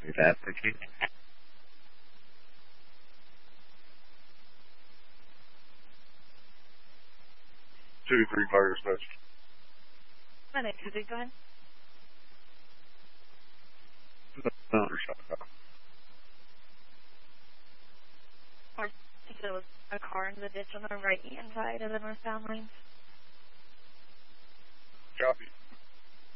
That's the key. 2-3 virus message. Monday, Tuesday, go ahead. Or I think there was a car in the ditch on the right-hand side of the northbound lanes. Copy.